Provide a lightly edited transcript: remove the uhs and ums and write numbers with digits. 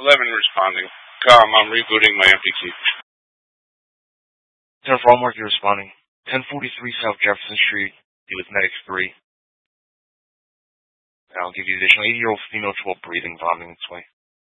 11 responding. I'm rebooting my empty key. 10 for all market responding. 1043 South Jefferson Street, with Medics 3. I'll give you additional 80-year-old female trouble breathing, vomiting its way.